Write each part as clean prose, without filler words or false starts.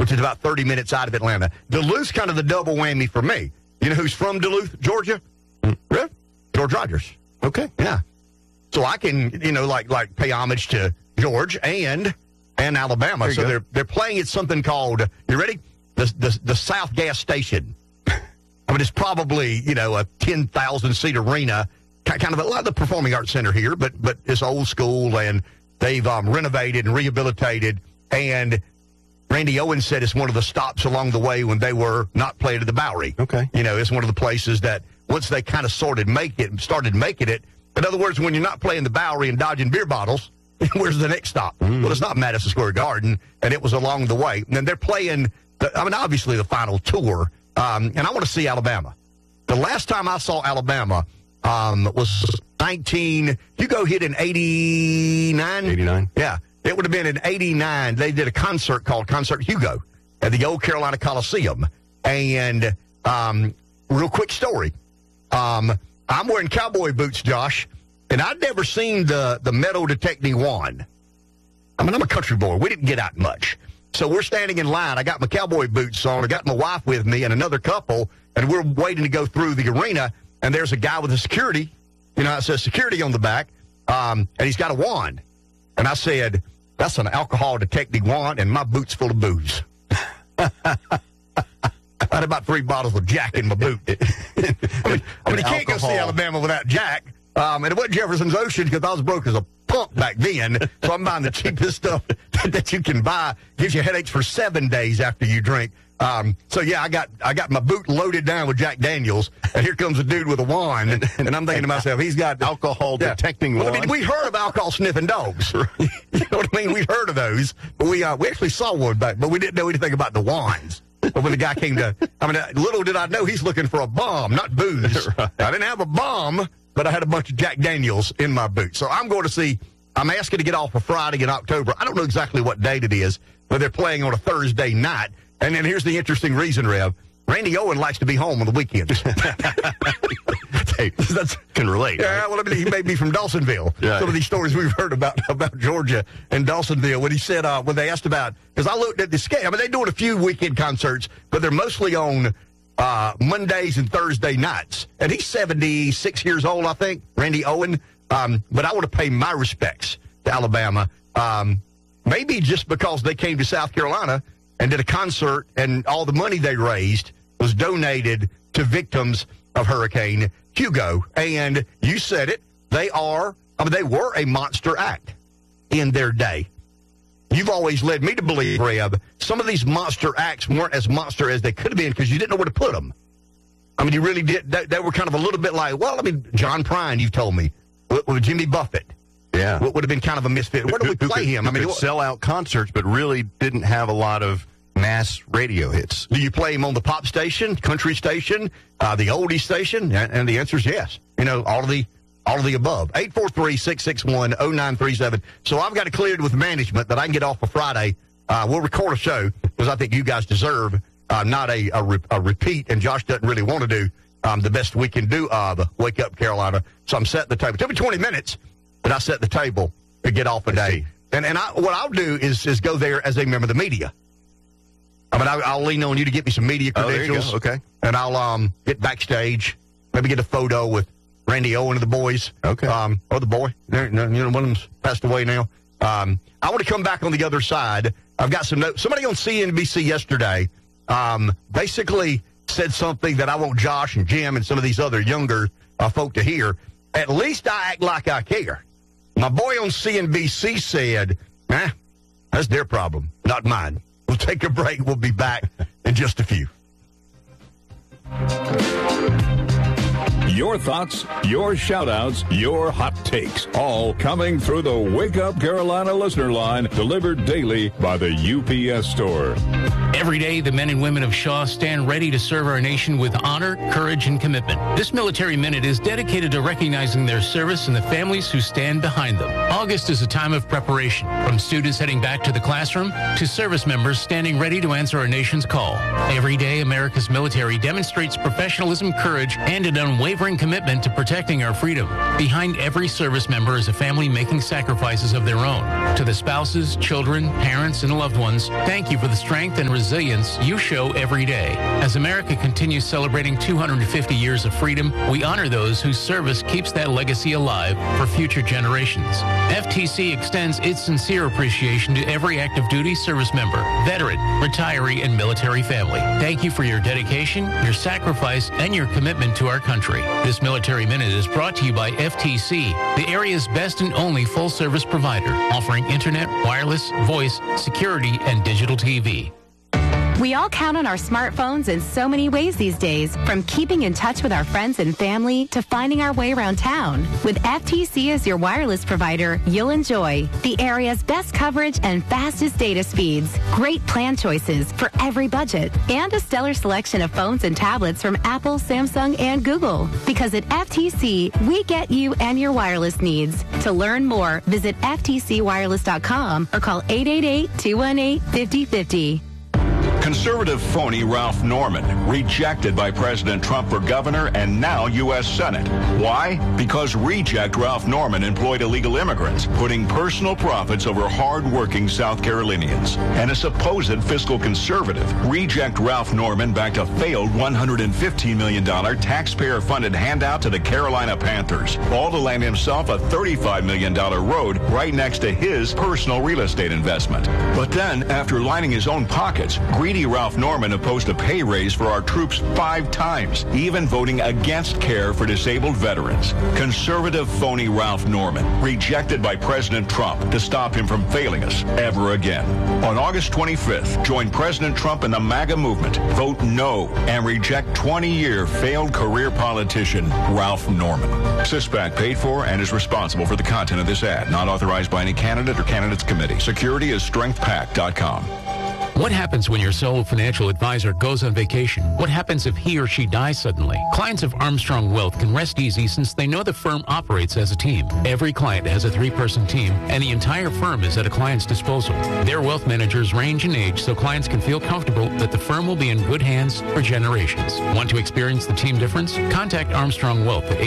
which is about 30 minutes out of Atlanta. Duluth's kind of the double whammy for me. You know who's from Duluth, Georgia? Really? George Rogers. Okay. Yeah. So I can, like pay homage to George and Alabama. So they're playing at something called, you ready? The South Gas Station. I mean, it's probably, a 10,000-seat arena, kind of like the Performing Arts Center here, but it's old school, and they've renovated and rehabilitated. And Randy Owens said it's one of the stops along the way when they were not playing at the Bowery. Okay. It's one of the places that once they kind of started making it, in other words, when you're not playing the Bowery and dodging beer bottles, where's the next stop? Mm. Well, it's not Madison Square Garden, and it was along the way. And they're playing, obviously the final tour, and I want to see Alabama. The last time I saw Alabama was Hugo hit in 89? 89. Yeah. It would have been in 89. They did a concert called Concert Hugo at the old Carolina Coliseum. And real quick story. I'm wearing cowboy boots, Josh, and I'd never seen the metal detecting wand. I mean, I'm a country boy. We didn't get out much. So we're standing in line. I got my cowboy boots on. I got my wife with me and another couple, and we're waiting to go through the arena, and there's a guy with a security. It says security on the back, and he's got a wand. And I said, that's an alcohol detecting wand, and my boot's full of booze. I had about 3 bottles of Jack in my boot. I mean, you can't go see Alabama without Jack. And it wasn't Jefferson's Ocean because I was broke as a punk back then. So I'm buying the cheapest stuff that you can buy. Gives you headaches for 7 days after you drink. So yeah, I got my boot loaded down with Jack Daniels, and here comes a dude with a wand, and I'm thinking to myself, he's got alcohol detecting wand. Well, I mean, we heard of alcohol sniffing dogs. You know what I mean? We heard of those, but we actually saw one back, but we didn't know anything about the wands. But when the guy came little did I know he's looking for a bomb, not booze. Right. I didn't have a bomb, but I had a bunch of Jack Daniels in my boot. So I'm going to see. I'm asking to get off a Friday in October. I don't know exactly what date it is, but they're playing on a Thursday night. And then here's the interesting reason, Rev. Randy Owen likes to be home on the weekends. That can relate. Yeah, right? well, I mean, he may be from Dawsonville. Yeah. Some of these stories we've heard about Georgia and Dawsonville. When he said, when they asked about, because I looked at the schedule. I mean, they're doing a few weekend concerts, but they're mostly on Mondays and Thursday nights. And he's 76 years old, I think, Randy Owen. But I want to pay my respects to Alabama. Maybe just because they came to South Carolina and did a concert, and all the money they raised was donated to victims of Hurricane Hugo. And you said it, they were a monster act in their day. You've always led me to believe, Reb, some of these monster acts weren't as monster as they could have been because you didn't know where to put them. I mean, you really did. They were kind of a little bit like, John Prine, you've told me, with Jimmy Buffett. Yeah. What would have been kind of a misfit. Where do we play him? I mean, sell out concerts, but really didn't have a lot of mass radio hits. Do you play him on the pop station, country station, the oldie station? And the answer is yes. All of the above. 843-661-0937. So I've got it cleared with management that I can get off for Friday. We'll record a show because I think you guys deserve not a repeat, and Josh doesn't really want to do the best we can do of Wake Up Carolina. So I'm setting the table. It took me 20 minutes, but I set the table to get off a day. And what I'll do is go there as a member of the media. I mean, I'll lean on you to get me some media credentials. Oh, there you go. Okay. And I'll get backstage, maybe get a photo with Randy Owen and the boys. Okay. Or the boy. One of them's passed away now. I want to come back on the other side. I've got some notes. Somebody on CNBC yesterday basically said something that I want Josh and Jim and some of these other younger folk to hear. At least I act like I care. My boy on CNBC said, that's their problem, not mine. We'll take a break. We'll be back in just a few. Your thoughts, your shout-outs, your hot takes, all coming through the Wake Up Carolina listener line, delivered daily by the UPS Store. Every day, the men and women of Shaw stand ready to serve our nation with honor, courage, and commitment. This Military Minute is dedicated to recognizing their service and the families who stand behind them. August is a time of preparation, from students heading back to the classroom to service members standing ready to answer our nation's call. Every day, America's military demonstrates professionalism, courage, and an unwavering unwavering commitment to protecting our freedom. Behind every service member is a family making sacrifices of their own. To the spouses, children, parents, and loved ones, thank you for the strength and resilience you show every day. As America continues celebrating 250 years of freedom, we honor those whose service keeps that legacy alive for future generations. FTC extends its sincere appreciation to every active duty service member, veteran, retiree, and military family. Thank you for your dedication, your sacrifice, and your commitment to our country. This Military Minute is brought to you by FTC, the area's best and only full-service provider, offering internet, wireless, voice, security, and digital TV. We all count on our smartphones in so many ways these days, from keeping in touch with our friends and family to finding our way around town. With FTC as your wireless provider, you'll enjoy the area's best coverage and fastest data speeds, great plan choices for every budget, and a stellar selection of phones and tablets from Apple, Samsung, and Google. Because at FTC, we get you and your wireless needs. To learn more, visit ftcwireless.com or call 888-218-5050. Conservative phony Ralph Norman, rejected by President Trump for governor and now U.S. Senate. Why? Because reject Ralph Norman employed illegal immigrants, putting personal profits over hard-working South Carolinians. And a supposed fiscal conservative, reject Ralph Norman backed a failed $115 million taxpayer-funded handout to the Carolina Panthers, all to land himself a $35 million road right next to his personal real estate investment. But then, after lining his own pockets, greedy Ralph Norman opposed a pay raise for our troops 5 times, even voting against care for disabled veterans. Conservative phony Ralph Norman, rejected by President Trump to stop him from failing us ever again. On August 25th, join President Trump in the MAGA movement. Vote no and reject 20-year failed career politician Ralph Norman. CISPAC paid for and is responsible for the content of this ad, not authorized by any candidate or candidates committee. Security is strengthpac.com. What happens when your sole financial advisor goes on vacation? What happens if he or she dies suddenly? Clients of Armstrong Wealth can rest easy since they know the firm operates as a team. Every client has a 3-person team, and the entire firm is at a client's disposal. Their wealth managers range in age so clients can feel comfortable that the firm will be in good hands for generations. Want to experience the team difference? Contact Armstrong Wealth at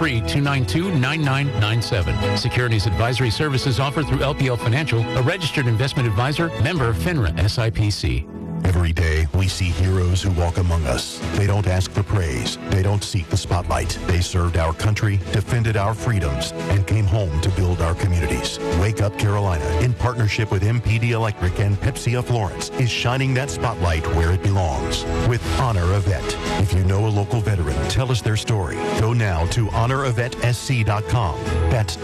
843-292-9997. Securities advisory services offered through LPL Financial, a registered investment advisor, member FINRA SIPC. Every day, we see heroes who walk among us. They don't ask for praise. They don't seek the spotlight. They served our country, defended our freedoms, and came home to build our communities. Wake Up Carolina, in partnership with MPD Electric and Pepsi of Florence, is shining that spotlight where it belongs with Honor a Vet. If you know a local veteran, tell us their story. Go now to honoravetSC.com. That's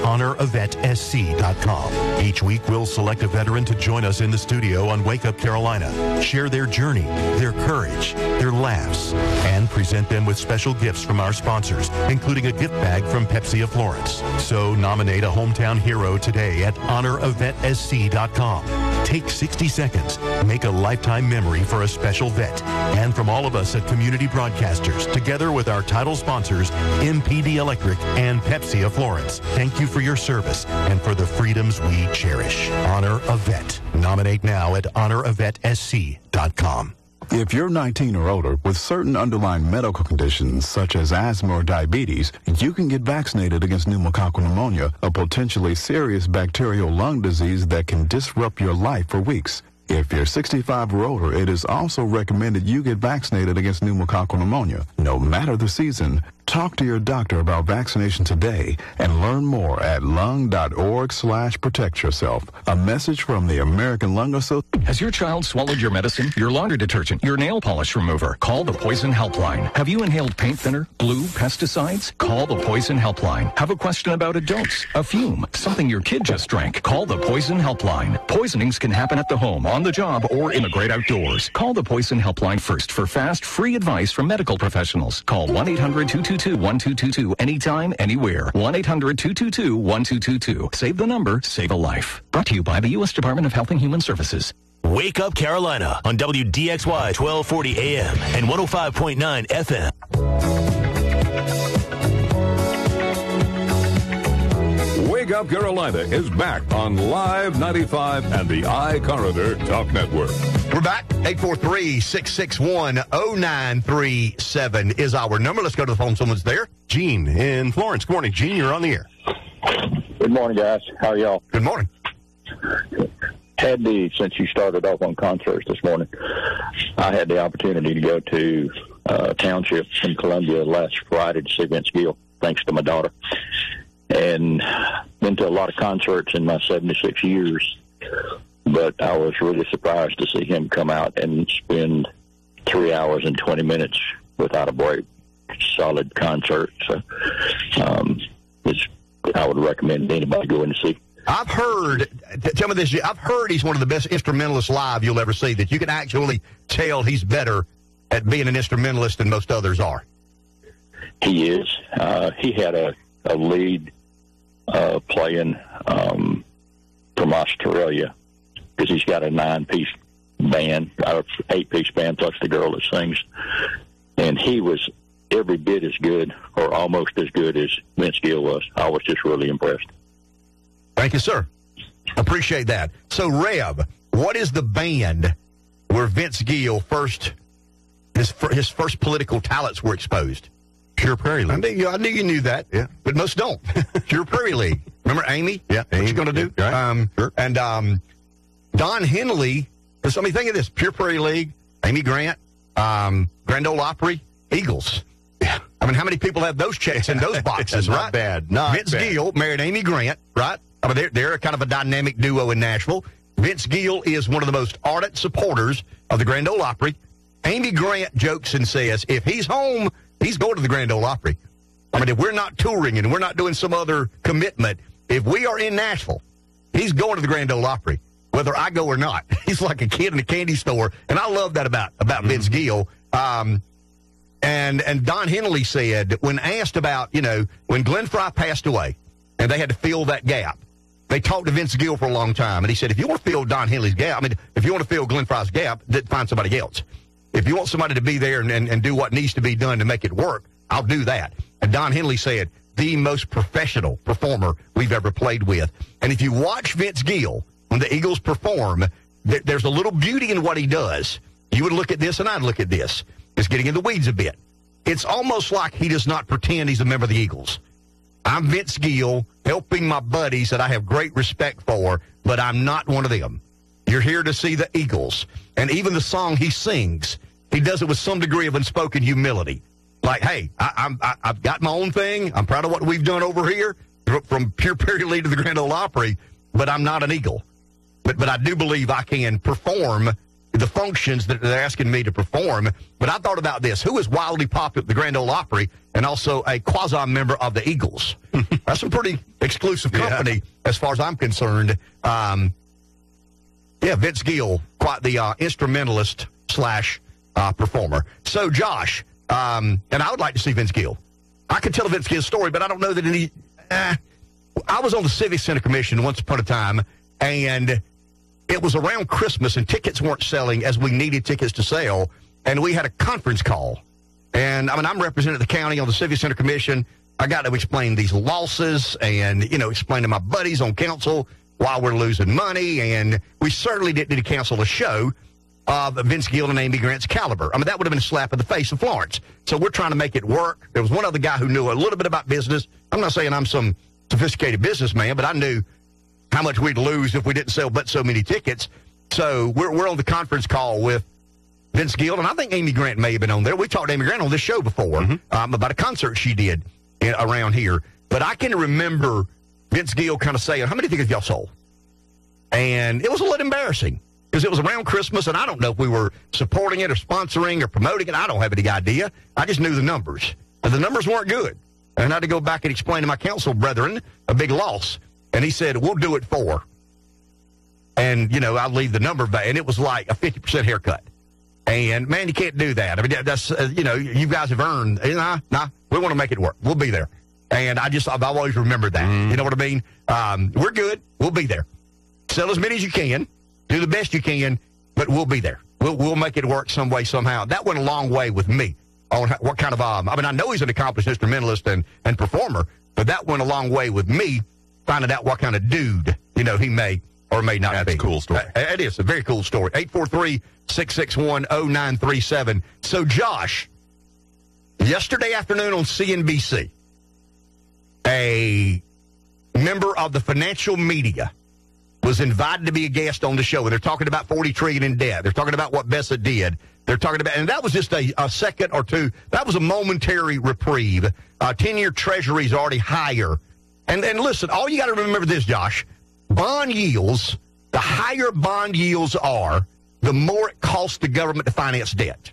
honoravetSC.com. Each week, we'll select a veteran to join us in the studio on Wake Up Carolina. Share their journey, their courage, their laughs, and present them with special gifts from our sponsors, including a gift bag from Pepsi of Florence. So nominate a hometown hero today at honoravetSC.com. Take 60 seconds. Make a lifetime memory for a special vet. And from all of us at Community Broadcasters, together with our title sponsors, MPD Electric and Pepsi of Florence, thank you for your service and for the freedoms we cherish. Honor a Vet. Nominate now at honoravetSC.com. If you're 19 or older with certain underlying medical conditions such as asthma or diabetes, you can get vaccinated against pneumococcal pneumonia, a potentially serious bacterial lung disease that can disrupt your life for weeks. If you're 65 or older, it is also recommended you get vaccinated against pneumococcal pneumonia, no matter the season. Talk to your doctor about vaccination today and learn more at lung.org/protect yourself. A message from the American Lung Association. Has your child swallowed your medicine, your laundry detergent, your nail polish remover? Call the Poison Helpline. Have you inhaled paint thinner, glue, pesticides? Call the Poison Helpline. Have a question about a dose, a fume, something your kid just drank? Call the Poison Helpline. Poisonings can happen at the home, on the job, or in the great outdoors. Call the Poison Helpline first for fast, free advice from medical professionals. Call 1-800-222-1222 anytime, anywhere. 1-800-222-1222. Save the number, save a life. Brought to you by the U.S. Department of Health and Human Services. Wake Up Carolina on WDXY 1240 AM and 105.9 FM. Wake Up Carolina is back on Live 95 and the iCorridor Talk Network. We're back. 843-661-0937 is our number. Let's go to the phone. Someone's there. Gene in Florence. Good morning, Gene. You're on the air. Good morning, guys. How are y'all? Good morning. Since you started off on concerts this morning, I had the opportunity to go to Township in Columbia last Friday to see Vince Gill, thanks to my daughter. And been to a lot of concerts in my 76 years, but I was really surprised to see him come out and spend 3 hours and 20 minutes without a break. Solid concert. So I would recommend anybody going to see. I've heard, tell me this, I've heard he's one of the best instrumentalists live you'll ever see, that you can actually tell he's better at being an instrumentalist than most others are. He is. He had a lead playing from Australia, because he's got a 9-piece band, or 8-piece band, plus the girl that sings. And he was every bit as good, or almost as good as Vince Gill was. I was just really impressed. Thank you, sir. Appreciate that. So, Rev, what is the band where Vince Gill his first political talents were exposed? Pure Prairie League. I knew you knew that, yeah, but most don't. Pure Prairie League. Remember Amy? Yeah. What you going to do? Right. Sure. And Don Henley, think of this, Pure Prairie League, Amy Grant, Grand Ole Opry, Eagles. Yeah. I mean, how many people have those checks in those boxes, Not right? bad. Vince Gill married Amy Grant, right? I mean, they're kind of a dynamic duo in Nashville. Vince Gill is one of the most ardent supporters of the Grand Ole Opry. Amy Grant jokes and says, if he's home, he's going to the Grand Ole Opry. I mean, if we're not touring and we're not doing some other commitment, if we are in Nashville, he's going to the Grand Ole Opry, whether I go or not. He's like a kid in a candy store, and I love that about Vince Gill. And Don Henley said, when asked about, when Glenn Frey passed away and they had to fill that gap, they talked to Vince Gill for a long time, and he said, if you want to fill Don Henley's gap, if you want to fill Glenn Frey's gap, then find somebody else. If you want somebody to be there and do what needs to be done to make it work, I'll do that. And Don Henley said, the most professional performer we've ever played with. And if you watch Vince Gill, when the Eagles perform, there's a little beauty in what he does. You would look at this, and I'd look at this. It's getting in the weeds a bit. It's almost like he does not pretend he's a member of the Eagles. I'm Vince Gill, helping my buddies that I have great respect for, but I'm not one of them. You're here to see the Eagles. And even the song he sings, he does it with some degree of unspoken humility. Like, hey, I've got my own thing. I'm proud of what we've done over here, from Pure Prairie League to the Grand Ole Opry, but I'm not an Eagle. But I do believe I can perform the functions that they're asking me to perform. But I thought about this. Who is wildly popular at the Grand Ole Opry and also a quasi-member of the Eagles? That's some pretty exclusive company as far as I'm concerned. Vince Gill, quite the instrumentalist / performer. So, Josh, and I would like to see Vince Gill. I could tell a Vince Gill story, but I don't know that I was on the Civic Center Commission once upon a time, and it was around Christmas, and tickets weren't selling as we needed tickets to sell, and we had a conference call. And, I'm representing the county on the Civic Center Commission. I got to explain these losses and, explain to my buddies on council why we're losing money, and we certainly didn't need to cancel a show of Vince Gill and Amy Grant's caliber. That would have been a slap in the face of Florence. So we're trying to make it work. There was one other guy who knew a little bit about business. I'm not saying I'm some sophisticated businessman, but I knew how much we'd lose if we didn't sell but so many tickets. So we're on the conference call with Vince Gill, and I think Amy Grant may have been on there. We talked to Amy Grant on this show before about a concert she did around here. But I can remember Vince Gill kind of saying, how many tickets y'all sold? And it was a little embarrassing because it was around Christmas, and I don't know if we were supporting it or sponsoring or promoting it. I don't have any idea. I just knew the numbers. And the numbers weren't good. And I had to go back and explain to my council brethren a big loss. And he said, we'll do it for. And, I'll leave the number back. And it was like a 50% haircut. And, man, you can't do that. That's, you guys have earned. Nah, we want to make it work. We'll be there. And I've always remembered that. You know what I mean? We're good. We'll be there. Sell as many as you can. Do the best you can. But we'll be there. We'll make it work some way, somehow. That went a long way with me on what kind of, I know he's an accomplished instrumentalist and performer, but that went a long way with me finding out what kind of dude, he may or may not be. That's a cool story. It is a very cool story. 843-661-0937. So, Josh, yesterday afternoon on CNBC, a member of the financial media was invited to be a guest on the show. And they're talking about $40 trillion in debt. They're talking about what Bessa did. They're talking about, and that was just a second or two. That was a momentary reprieve. 10-year treasuries are already higher. And listen, all you got to remember this, Josh. Bond yields, the higher bond yields are, the more it costs the government to finance debt.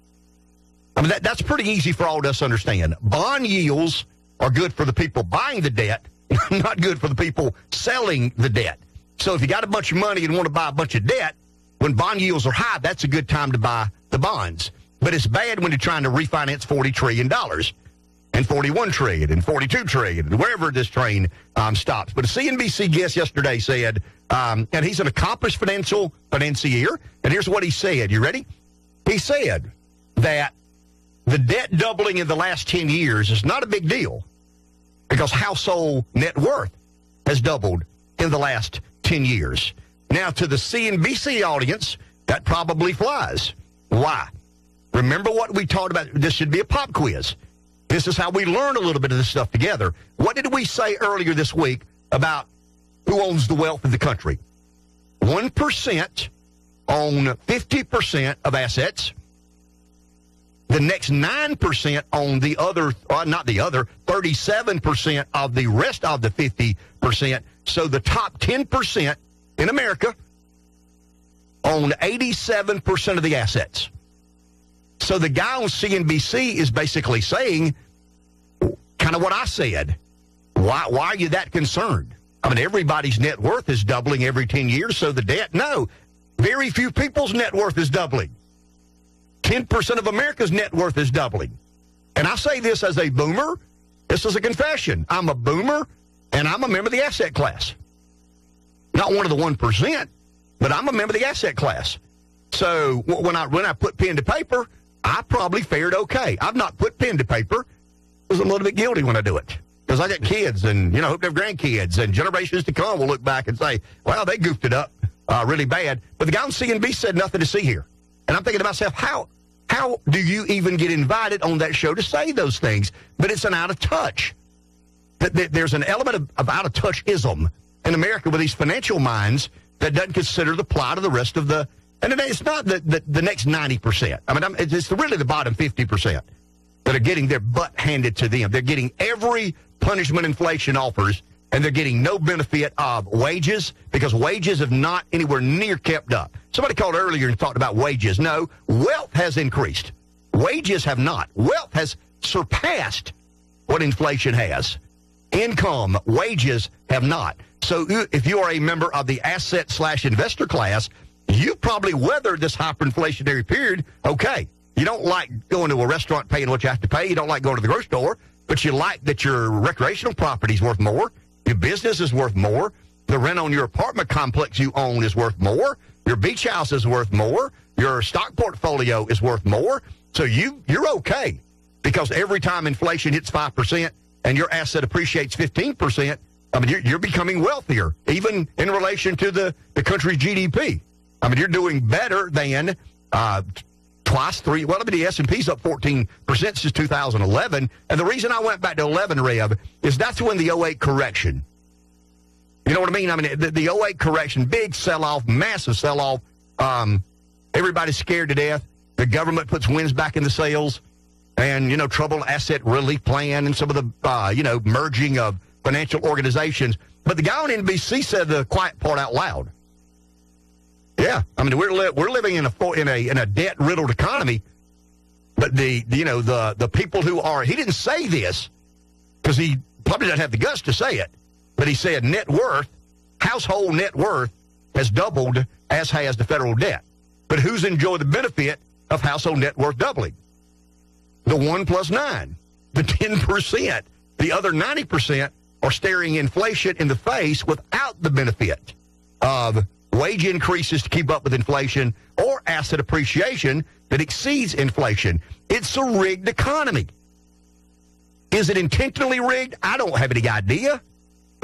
I mean, that's pretty easy for all of us to understand. Bond yields are good for the people buying the debt, not good for the people selling the debt. So if you got a bunch of money and want to buy a bunch of debt, when bond yields are high, that's a good time to buy the bonds. But it's bad when you're trying to refinance $40 trillion and $41 trillion and $42 trillion, and wherever this train stops. But a CNBC guest yesterday said, and he's an accomplished financier, and here's what he said. You ready? He said that the debt doubling in the last 10 years is not a big deal because household net worth has doubled in the last 10 years. Now, to the CNBC audience, that probably flies. Why? Remember what we talked about? This should be a pop quiz. This is how we learn a little bit of this stuff together. What did we say earlier this week about who owns the wealth of the country? 1% own 50% of assets. The next 9% own the other, not the other, 37% of the rest of the 50%. So the top 10% in America own 87% of the assets. So the guy on CNBC is basically saying kind of what I said. Why are you that concerned? I mean, everybody's net worth is doubling every 10 years, so the debt, no. Very few people's net worth is doubling. 10% of America's net worth is doubling. And I say this as a boomer. This is a confession. I'm a boomer, and I'm a member of the asset class. Not one of the 1%, but I'm a member of the asset class. So when I put pen to paper, I probably fared okay. I've not put pen to paper because I'm a little bit guilty when I do it. Because I got kids and, hope to have grandkids, and generations to come will look back and say, well, they goofed it up really bad. But the guy on CNBC said nothing to see here. And I'm thinking to myself, how do you even get invited on that show to say those things? But it's an out of touch. There's an element of out of touchism in America with these financial minds that doesn't consider the plight of the rest of the, and it's not the next 90%. I mean, it's really the bottom 50% that are getting their butt handed to them. They're getting every punishment inflation offers, and they're getting no benefit of wages because wages have not anywhere near kept up. Somebody called earlier and talked about wages. No, wealth has increased. Wages have not. Wealth has surpassed what inflation has. Income, wages have not. So if you are a member of the asset/investor class, you probably weathered this hyperinflationary period okay. You don't like going to a restaurant paying what you have to pay. You don't like going to the grocery store, but you like that your recreational property is worth more. Your business is worth more. The rent on your apartment complex you own is worth more. Your beach house is worth more. Your stock portfolio is worth more. So you're okay because every time inflation hits 5% and your asset appreciates 15%, I mean, you're becoming wealthier, even in relation to the country's GDP. I mean, you're doing better than twice, three. Well, I mean, the S&P's up 14% since 2011. And the reason I went back to 11, Rev, is that's when the 08 correction. You know what I mean? I mean, the 08 correction, big sell-off, massive sell-off. Everybody's scared to death. The government puts winds back in the sails. And, troubled asset relief plan and some of the, merging of financial organizations. But the guy on NBC said the quiet part out loud. Yeah, I mean, we're living in a debt-riddled economy. But the people who are, he didn't say this because he probably doesn't have the guts to say it. But he said net worth, household net worth has doubled, as has the federal debt. But who's enjoyed the benefit of household net worth doubling? The 1 plus 9, the 10%. The other 90% are staring inflation in the face without the benefit of wage increases to keep up with inflation or asset appreciation that exceeds inflation. It's a rigged economy. Is it intentionally rigged? I don't have any idea.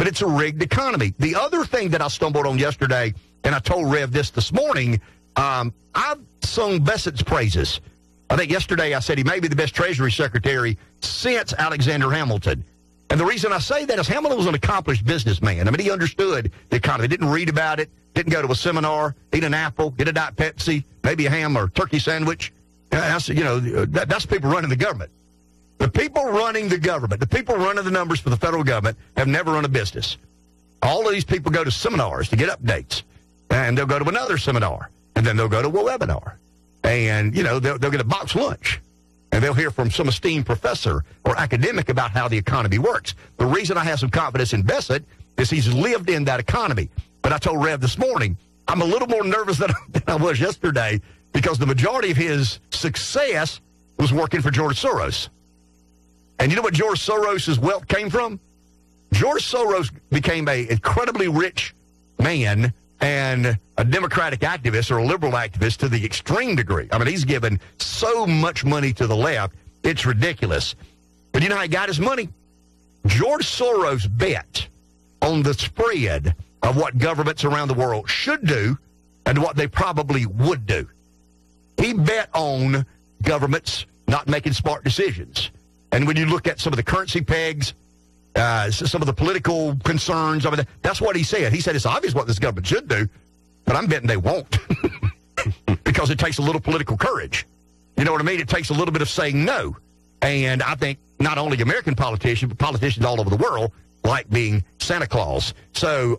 but it's a rigged economy. The other thing that I stumbled on yesterday, and I told Rev this morning, I've sung Bessett's praises. I think yesterday I said he may be the best Treasury Secretary since Alexander Hamilton. And the reason I say that is Hamilton was an accomplished businessman. I mean, he understood the economy. Didn't read about it, didn't go to a seminar, eat an apple, get a Diet Pepsi, maybe a ham or turkey sandwich. That's people running the government. The people running the government, the people running the numbers for the federal government have never run a business. All of these people go to seminars to get updates, and they'll go to another seminar, and then they'll go to a webinar. And, they'll get a box lunch, and they'll hear from some esteemed professor or academic about how the economy works. The reason I have some confidence in Bessett is he's lived in that economy. But I told Rev this morning, I'm a little more nervous than I was yesterday because the majority of his success was working for George Soros. And you know what George Soros' wealth came from? George Soros became an incredibly rich man and a Democratic activist or a liberal activist to the extreme degree. I mean, he's given so much money to the left, it's ridiculous. But you know how he got his money? George Soros bet on the spread of what governments around the world should do and what they probably would do. He bet on governments not making smart decisions. And when you look at some of the currency pegs, some of the political concerns, I mean, that's what he said. He said it's obvious what this government should do, but I'm betting they won't because it takes a little political courage. You know what I mean? It takes a little bit of saying no. And I think not only American politicians, but politicians all over the world like being Santa Claus. So,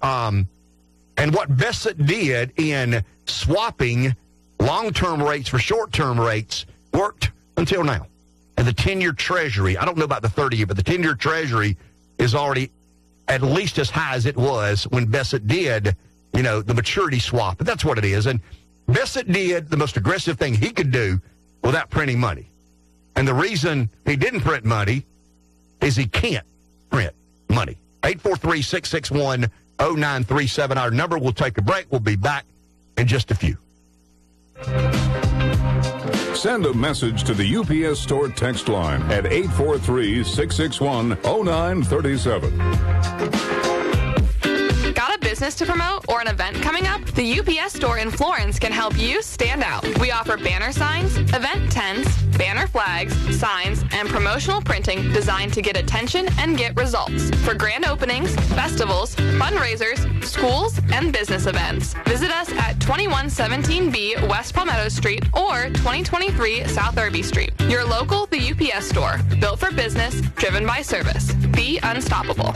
and what Bessett did in swapping long-term rates for short-term rates worked until now. And the 10-year Treasury, I don't know about the 30-year, but the 10-year Treasury is already at least as high as it was when Bessett did, the maturity swap. But that's what it is. And Bessett did the most aggressive thing he could do without printing money. And the reason he didn't print money is he can't print money. 843-661-0937. Our number. We'll take a break. We'll be back in just a few. Send a message to the UPS Store text line at 843-661-0937. Got a business to promote or an event coming up? The UPS Store in Florence can help you stand out. We offer banner signs, event tents, banner flags, signs, and promotional printing designed to get attention and get results for grand openings, festivals, fundraisers, schools, and business events. Visit us at 2117B West Palmetto Street or 2023 South Irby Street. Your local, the UPS Store. Built for business, driven by service. Be unstoppable.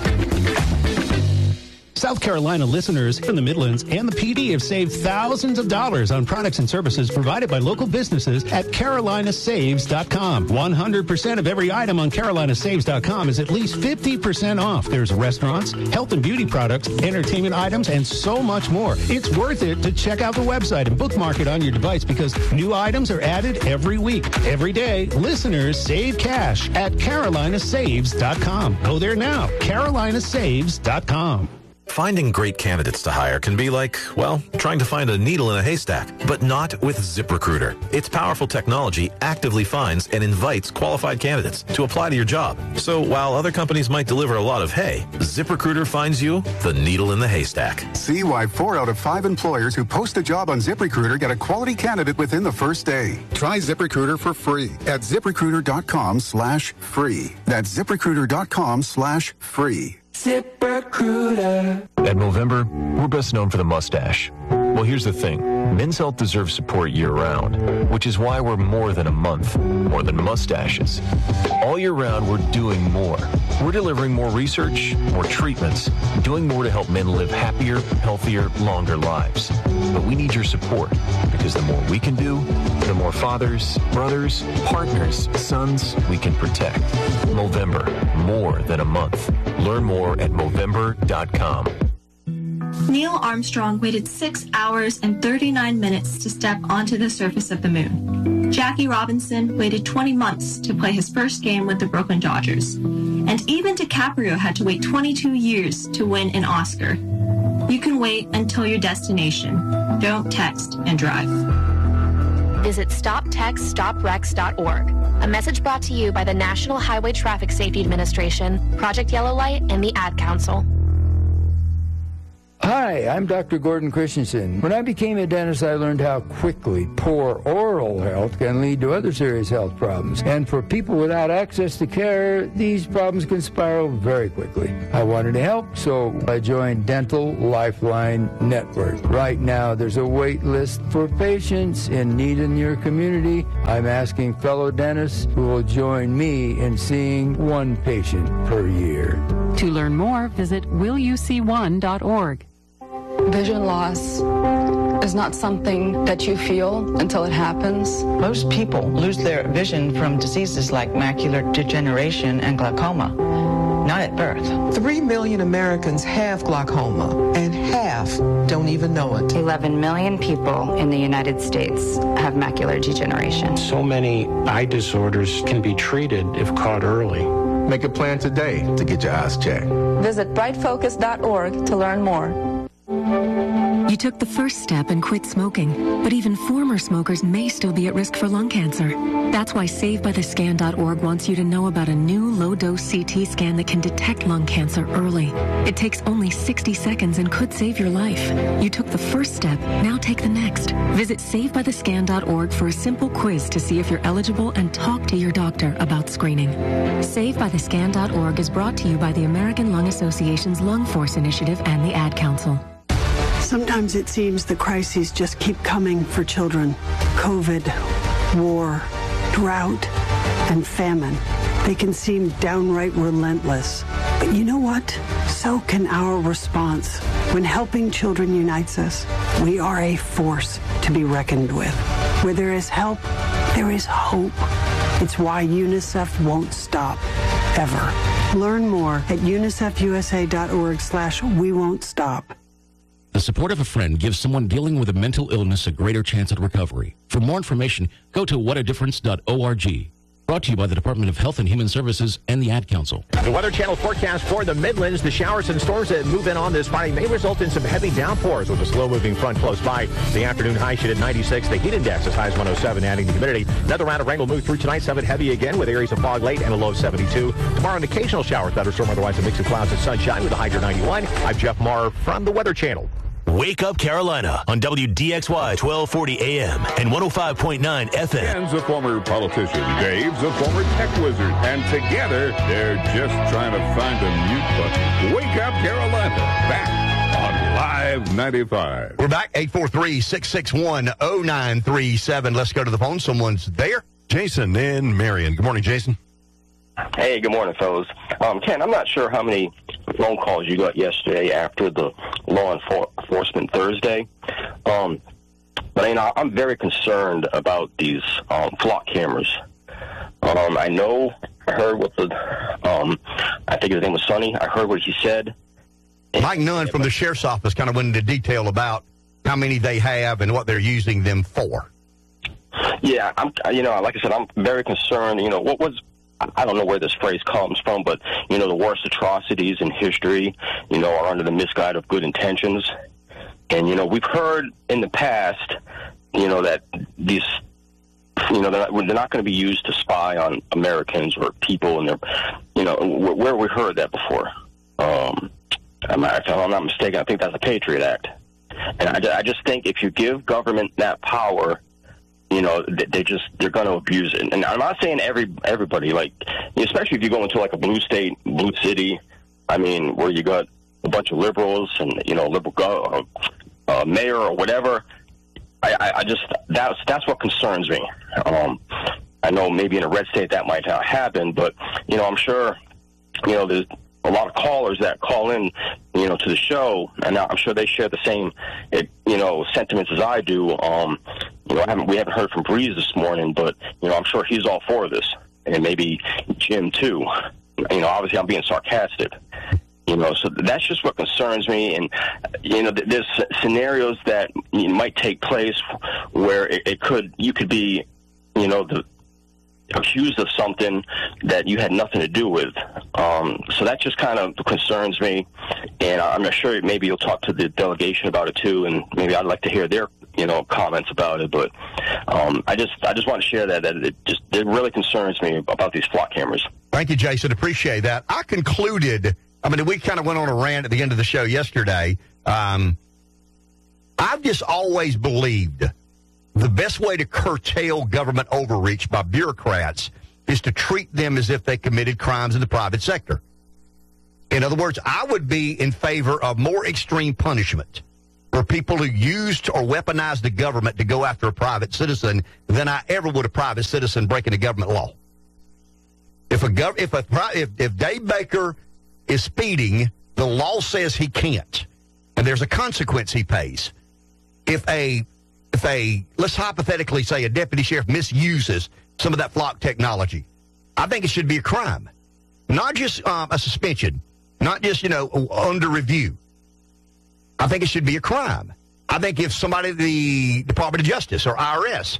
South Carolina listeners in the Midlands and the PD have saved thousands of dollars on products and services provided by local businesses at carolinasaves.com. 100% of every item on carolinasaves.com is at least 50% off. There's restaurants, health and beauty products, entertainment items, and so much more. It's worth it to check out the website and bookmark it on your device because new items are added every week. Every day, listeners save cash at carolinasaves.com. Go there now, carolinasaves.com. Finding great candidates to hire can be like, well, trying to find a needle in a haystack, but not with ZipRecruiter. Its powerful technology actively finds and invites qualified candidates to apply to your job. So while other companies might deliver a lot of hay, ZipRecruiter finds you the needle in the haystack. See why 4 out of 5 employers who post a job on ZipRecruiter get a quality candidate within the first day. Try ZipRecruiter for free at ZipRecruiter.com/free. That's ZipRecruiter.com/free. ZipRecruiter. At Movember, we're best known for the mustache. Well, here's the thing. Men's health deserves support year-round, which is why we're more than a month, more than mustaches. All year round, we're doing more. We're delivering more research, more treatments, doing more to help men live happier, healthier, longer lives. But we need your support, because the more we can do, the more fathers, brothers, partners, sons we can protect. Movember, more than a month. Learn more at Movember.com. Neil Armstrong waited 6 hours and 39 minutes to step onto the surface of the moon. Jackie Robinson waited 20 months to play his first game with the Brooklyn Dodgers. And even DiCaprio had to wait 22 years to win an Oscar. You can wait until your destination. Don't text and drive. Visit StopTextStopWrecks.org. A message brought to you by the National Highway Traffic Safety Administration, Project Yellow Light, and the Ad Council. Hi, I'm Dr. Gordon Christensen. When I became a dentist, I learned how quickly poor oral health can lead to other serious health problems. And for people without access to care, these problems can spiral very quickly. I wanted to help, so I joined Dental Lifeline Network. Right now, there's a wait list for patients in need in your community. I'm asking fellow dentists who will join me in seeing one patient per year. To learn more, visit willyouseeone.org. Vision loss is not something that you feel until it happens. Most people lose their vision from diseases like macular degeneration and glaucoma, not at birth. 3 million Americans have glaucoma, and half don't even know it. 11 million people in the United States have macular degeneration. So many eye disorders can be treated if caught early. Make a plan today to get your eyes checked. Visit brightfocus.org to learn more. You took the first step and quit smoking, but even former smokers may still be at risk for lung cancer. That's why SaveByTheScan.org wants you to know about a new low-dose CT scan that can detect lung cancer early. It takes only 60 seconds and could save your life. You took the first step, now take the next. Visit SaveByTheScan.org for a simple quiz to see if you're eligible and talk to your doctor about screening. SaveByTheScan.org is brought to you by the American Lung Association's Lung Force Initiative and the Ad Council. Sometimes it seems the crises just keep coming for children. COVID, war, drought, and famine. They can seem downright relentless. But you know what? So can our response. When helping children unites us, we are a force to be reckoned with. Where there is help, there is hope. It's why UNICEF won't stop, ever. Learn more at unicefusa.org/we won't stop. The support of a friend gives someone dealing with a mental illness a greater chance at recovery. For more information, go to whatadifference.org. Brought to you by the Department of Health and Human Services and the Ad Council. The Weather Channel forecast for the Midlands. The showers and storms that move in on this Friday may result in some heavy downpours with a slow-moving front close by. The afternoon high should at 96. The heat index as high as 107, adding the humidity. Another round of rain will move through tonight, 7 heavy again with areas of fog late and a low of 72. Tomorrow, an occasional shower, thunderstorm, otherwise a mix of clouds and sunshine with a high near 91. I'm Jeff Maher from the Weather Channel. Wake Up Carolina on WDXY 1240 AM and 105.9 FM. Ken's a former politician. Dave's a former tech wizard. And together, they're just trying to find a mute button. Wake Up Carolina. Back on Live 95. We're back. 843-661-0937. Let's go to the phone. Someone's there. Jason in Marion. Good morning, Jason. Hey, good morning, fellas. Ken, I'm not sure how many phone calls you got yesterday after the law enforcement Thursday, but I'm very concerned about these flock cameras. I heard what I think his name was Sonny. I heard what he said. Mike Nunn from the Sheriff's Office kind of went into detail about how many they have and what they're using them for. Yeah, like I said, I'm very concerned. I don't know where this phrase comes from, but, the worst atrocities in history, are under the misguide of good intentions. And, we've heard in the past, that these, they're not going to be used to spy on Americans or people, and where we heard that before. If I'm not mistaken, I think that's the Patriot Act. And I just think if you give government that power, they're going to abuse it. And I'm not saying everybody, especially if you go into a blue state, blue city, where you got a bunch of liberals and, liberal mayor or whatever. That's what concerns me. I know maybe in a red state that might not happen, but, I'm sure, there's a lot of callers that call in, to the show, and I'm sure they share the same, sentiments as I do. We haven't heard from Breeze this morning, but, I'm sure he's all for this, and maybe Jim too. Obviously I'm being sarcastic, so that's just what concerns me. And, there's scenarios that might take place where you could be, accused of something that you had nothing to do with. So that just kind of concerns me, and I'm not sure maybe you'll talk to the delegation about it too, and maybe I'd like to hear their comments about it. But I just want to share that it really concerns me about these flock cameras. Thank you, Jason. Appreciate that. I concluded I mean, we kind of went on a rant at the end of the show yesterday. I've just always believed the best way to curtail government overreach by bureaucrats is to treat them as if they committed crimes in the private sector. In other words, I would be in favor of more extreme punishment for people who used or weaponized the government to go after a private citizen than I ever would a private citizen breaking a government law. If Dave Baker is speeding, the law says he can't, and there's a consequence he pays. If let's hypothetically say a deputy sheriff misuses some of that flock technology, I think it should be a crime, not just a suspension, not just under review. I think it should be a crime. I think if somebody, the Department of Justice or IRS,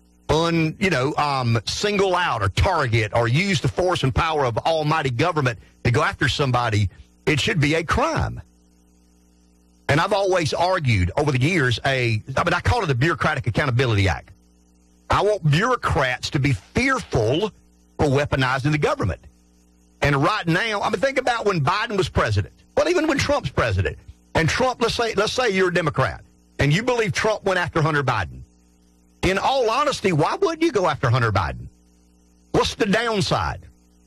single out or target or use the force and power of almighty government to go after somebody, it should be a crime. And I've always argued over the years I call it the Bureaucratic Accountability Act. I want bureaucrats to be fearful for weaponizing the government. And right now, think about when Biden was president. Well, even when Trump's president. And Trump, let's say you're a Democrat, and you believe Trump went after Hunter Biden. In all honesty, why would you go after Hunter Biden? What's the downside?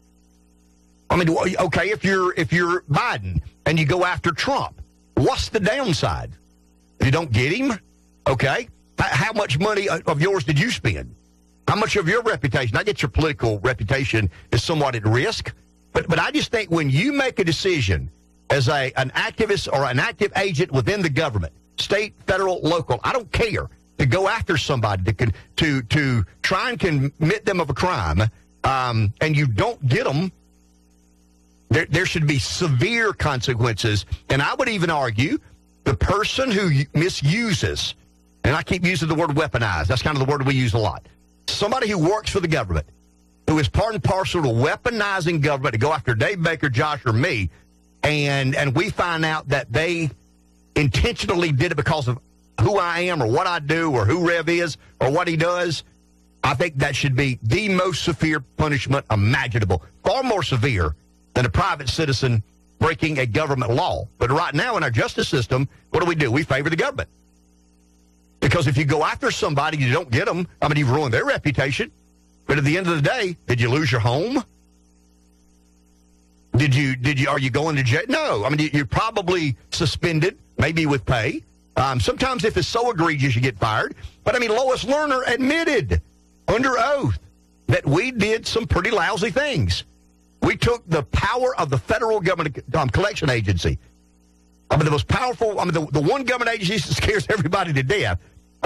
Okay, if you're Biden and you go after Trump, what's the downside? You don't get him? Okay. How much money of yours did you spend? How much of your reputation? I get your political reputation is somewhat at risk, but I just think when you make a decision as an activist or an active agent within the government, state, federal, local, I don't care, to go after somebody to try and commit them of a crime, and you don't get them, there should be severe consequences. And I would even argue the person who misuses, and I keep using the word weaponize, that's kind of the word we use a lot, somebody who works for the government, who is part and parcel to weaponizing government to go after Dave Baker, Josh, or me, and we find out that they intentionally did it because of who I am or what I do or who Rev is or what he does, I think that should be the most severe punishment imaginable, far more severe than a private citizen breaking a government law. But right now in our justice system, what do? We favor the government. Because if you go after somebody, you don't get them. You've ruined their reputation. But at the end of the day, did you lose your home? Are you going to jail? No. You're probably suspended, maybe with pay. Sometimes if it's so egregious, you get fired. But Lois Lerner admitted under oath that we did some pretty lousy things. We took the power of the federal government collection agency. The most powerful, the one government agency that scares everybody to death.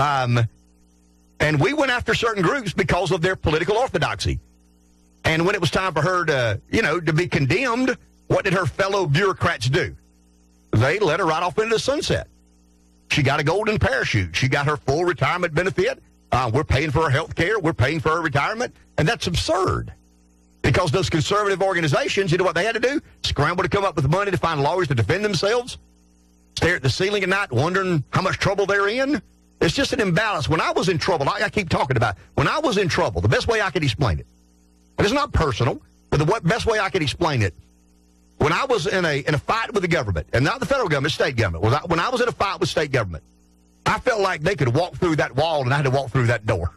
And we went after certain groups because of their political orthodoxy. And when it was time for her to be condemned, what did her fellow bureaucrats do? They let her right off into the sunset. She got a golden parachute. She got her full retirement benefit. We're paying for her health care. We're paying for her retirement. And that's absurd. Because those conservative organizations, you know what they had to do? Scramble to come up with money to find lawyers to defend themselves. Stare at the ceiling at night wondering how much trouble they're in. It's just an imbalance. When I was in trouble, I keep talking about it. When I was in trouble, the best way I could explain it, and it's not personal, but the best way I could explain it, when I was in a fight with the government, and not the federal government, state government, when I was in a fight with state government, I felt like they could walk through that wall and I had to walk through that door.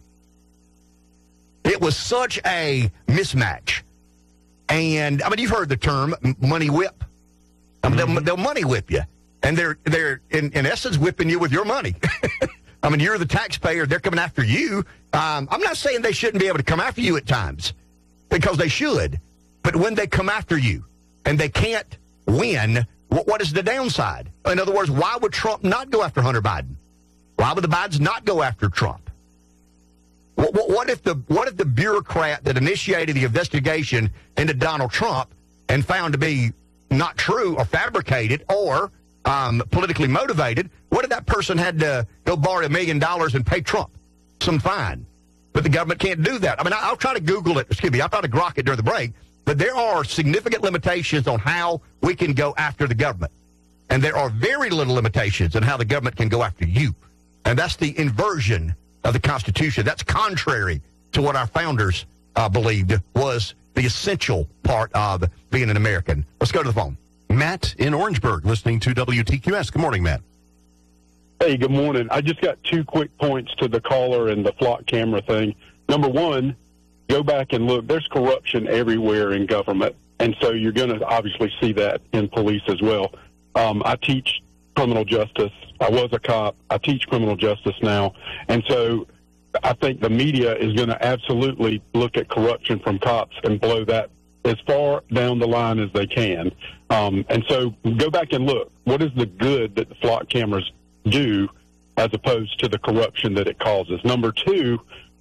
It was such a mismatch. And, you've heard the term money whip. They'll money whip you. And they're in essence whipping you with your money. You're the taxpayer. They're coming after you. I'm not saying they shouldn't be able to come after you at times, because they should. But when they come after you and they can't win, what is the downside? In other words, why would Trump not go after Hunter Biden? Why would the Bidens not go after Trump? What if the bureaucrat that initiated the investigation into Donald Trump and found to be not true or fabricated or politically motivated, what if that person had to go borrow $1 million and pay Trump some fine? But the government can't do that. I'll try to Google it. I'll try to grok it during the break. But there are significant limitations on how we can go after the government. And there are very little limitations on how the government can go after you. And that's the inversion of the Constitution. That's contrary to what our founders believed was the essential part of being an American. Let's go to the phone. Matt in Orangeburg, listening to WTQS. Good morning, Matt. Hey, good morning. I just got 2 quick points to the caller and the flock camera thing. Number one, go back and look. There's corruption everywhere in government, and so you're going to obviously see that in police as well. I teach criminal justice. I was a cop. I teach criminal justice now, and so I think the media is going to absolutely look at corruption from cops and blow that as far down the line as they can. And so go back and look. What is the good that the flock cameras do as opposed to the corruption that it causes? Number two,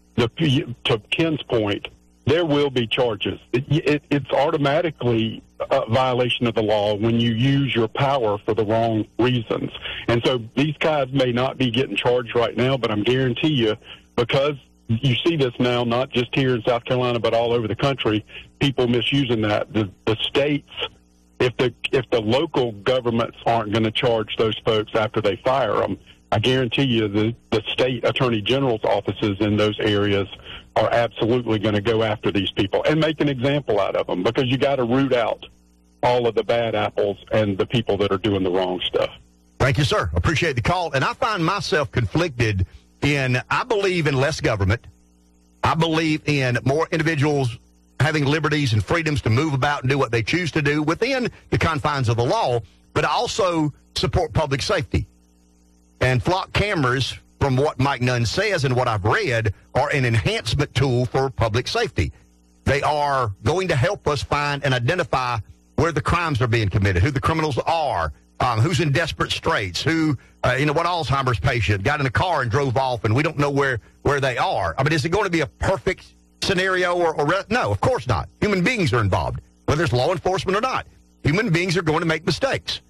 to Ken's point, there will be charges. It's automatically a violation of the law when you use your power for the wrong reasons. And so these guys may not be getting charged right now, but I'm guarantee you, because you see this now, not just here in South Carolina, but all over the country, people misusing that. The states, if the local governments aren't going to charge those folks after they fire them, I guarantee you the state attorney general's offices in those areas are absolutely going to go after these people and make an example out of them, because you got to root out all of the bad apples and the people that are doing the wrong stuff. Thank you, sir. Appreciate the call. And I find myself conflicted in, I believe in less government. I believe in more individuals having liberties and freedoms to move about and do what they choose to do within the confines of the law, but I also support public safety. And flock cameras, from what Mike Nunn says and what I've read, are an enhancement tool for public safety. They are going to help us find and identify where the crimes are being committed, who the criminals are, who's in desperate straits, who, what Alzheimer's patient got in a car and drove off and we don't know where they are. I mean, is it going to be a perfect scenario or no, of course not. Human beings are involved, whether it's law enforcement or not. Human beings are going to make mistakes.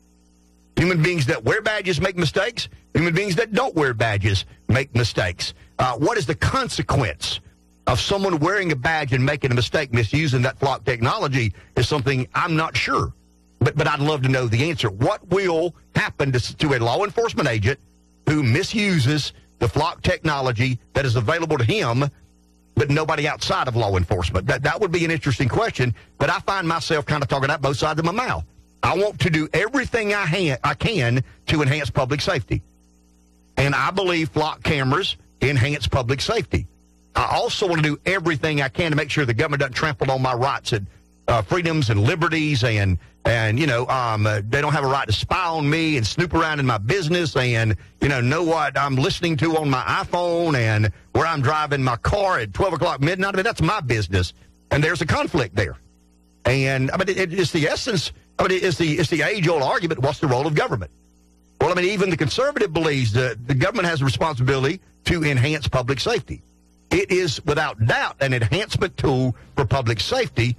Human beings that wear badges make mistakes. Human beings that don't wear badges make mistakes. What is the consequence of someone wearing a badge and making a mistake, misusing that flock technology, is something I'm not sure. But I'd love to know the answer. What will happen to a law enforcement agent who misuses the flock technology that is available to him, but nobody outside of law enforcement? That would be an interesting question, but I find myself kind of talking out both sides of my mouth. I want to do everything I can to enhance public safety. And I believe flock cameras enhance public safety. I also want to do everything I can to make sure the government doesn't trample on my rights and freedoms and liberties, and they don't have a right to spy on me and snoop around in my business and, know what I'm listening to on my iPhone and where I'm driving my car at 12 o'clock midnight. I mean, that's my business. And there's a conflict there. And, it's the essence. It's the age-old argument, what's the role of government? Well, even the conservative believes that the government has a responsibility to enhance public safety. It is, without doubt, an enhancement tool for public safety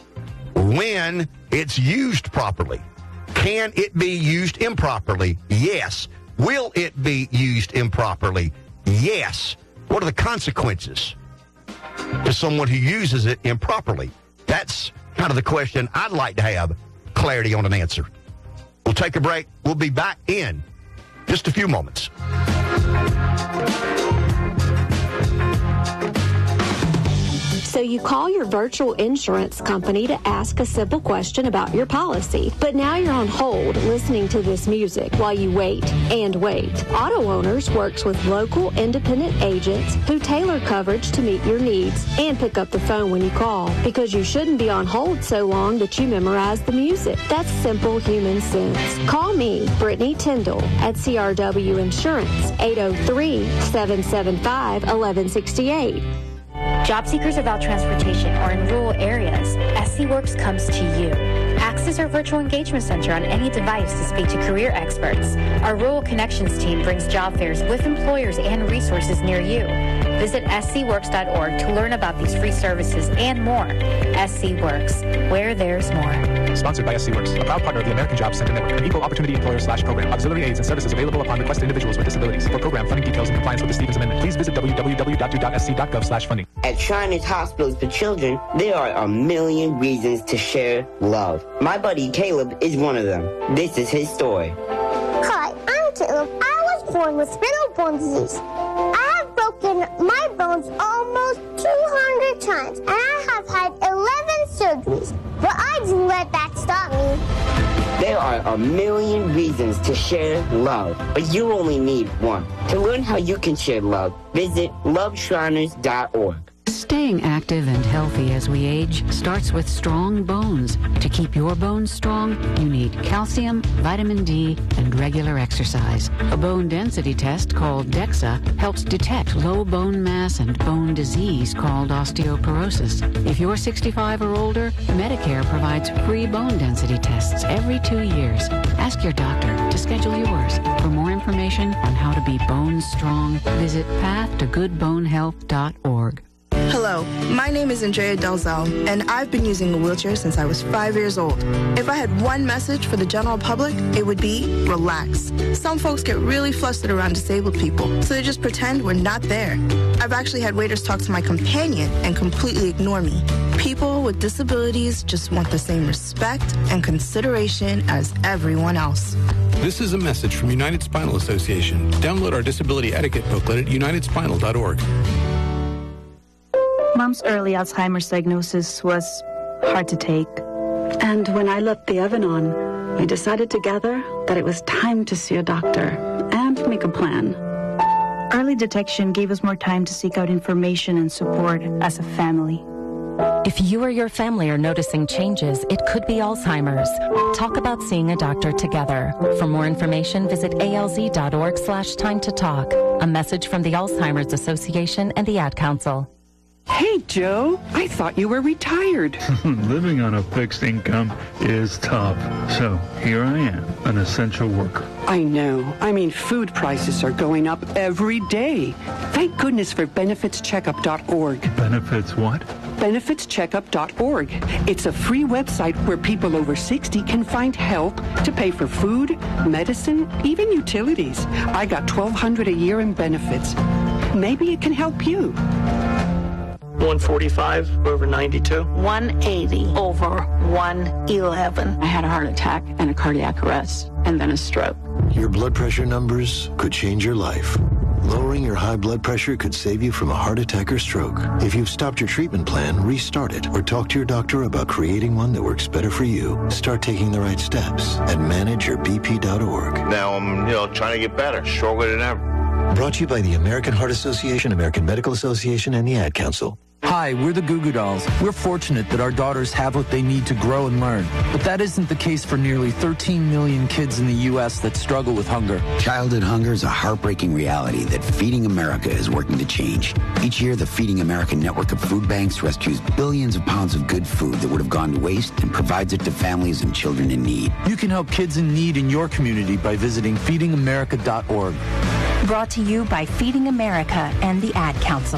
when it's used properly. Can it be used improperly? Yes. Will it be used improperly? Yes. What are the consequences to someone who uses it improperly? That's kind of the question I'd like to have clarity on an answer. We'll take a break. We'll be back in just a few moments. So you call your virtual insurance company to ask a simple question about your policy. But now you're on hold listening to this music while you wait and wait. Auto Owners works with local independent agents who tailor coverage to meet your needs and pick up the phone when you call, because you shouldn't be on hold so long that you memorize the music. That's simple human sense. Call me, Brittany Tyndall, at CRW Insurance, 803-775-1168. Job seekers about transportation or in rural areas, SC Works comes to you. Access our virtual engagement center on any device to speak to career experts. Our Rural Connections team brings job fairs with employers and resources near you. Visit scworks.org to learn about these free services and more. SC Works, where there's more. Sponsored by SC Works, a proud partner of the American Job Center Network, an equal opportunity employer/program. Auxiliary aids and services available upon request to individuals with disabilities. For program funding details and compliance with the Stevens Amendment, please visit www.do.sc.gov/funding. At Shriners Hospitals for Children, there are a million reasons to share love. My buddy Caleb is one of them. This is his story. Hi, I'm Caleb. I was born with spinal bone disease. I have broken my bones almost 200 times, and I have had 11 surgeries, but I didn't let that stop me. There are a million reasons to share love, but you only need one. To learn how you can share love, visit loveshriners.org. Staying active and healthy as we age starts with strong bones. To keep your bones strong, you need calcium, vitamin D, and regular exercise. A bone density test called DEXA helps detect low bone mass and bone disease called osteoporosis. If you're 65 or older, Medicare provides free bone density tests every 2 years. Ask your doctor to schedule yours. For more information on how to be bone strong, visit pathtogoodbonehealth.org. Hello, my name is Andrea Delzell, and I've been using a wheelchair since I was 5 years old. If I had one message for the general public, it would be relax. Some folks get really flustered around disabled people, so they just pretend we're not there. I've actually had waiters talk to my companion and completely ignore me. People with disabilities just want the same respect and consideration as everyone else. This is a message from United Spinal Association. Download our disability etiquette booklet at unitedspinal.org. Mom's early Alzheimer's diagnosis was hard to take. And when I left the oven on, we decided together that it was time to see a doctor and make a plan. Early detection gave us more time to seek out information and support as a family. If you or your family are noticing changes, it could be Alzheimer's. Talk about seeing a doctor together. For more information, visit alz.org/time to talk. A message from the Alzheimer's Association and the Ad Council. Hey, Joe, I thought you were retired. Living on a fixed income is tough. So here I am, an essential worker. I know. I mean, food prices are going up every day. Thank goodness for benefitscheckup.org. Benefits what? benefitscheckup.org. It's a free website where people over 60 can find help to pay for food, medicine, even utilities. I got $1,200 a year in benefits. Maybe it can help you. 145 over 92. 180 over 111. I had a heart attack and a cardiac arrest and then a stroke. Your blood pressure numbers could change your life. Lowering your high blood pressure could save you from a heart attack or stroke. If you've stopped your treatment plan, restart it or talk to your doctor about creating one that works better for you. Start taking the right steps at manageyourbp.org. Now I'm, trying to get better, stronger than ever. Brought to you by the American Heart Association, American Medical Association, and the Ad Council. Hi, we're the Goo Goo Dolls. We're fortunate that our daughters have what they need to grow and learn. But that isn't the case for nearly 13 million kids in the U.S. that struggle with hunger. Childhood hunger is a heartbreaking reality that Feeding America is working to change. Each year, the Feeding America network of food banks rescues billions of pounds of good food that would have gone to waste and provides it to families and children in need. You can help kids in need in your community by visiting feedingamerica.org. Brought to you by Feeding America and the Ad Council.